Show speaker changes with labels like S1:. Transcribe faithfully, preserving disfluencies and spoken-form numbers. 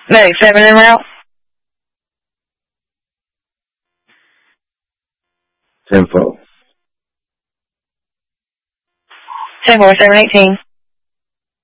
S1: ninety-seven en route.
S2: ten four.
S1: ten four, seven eighteen.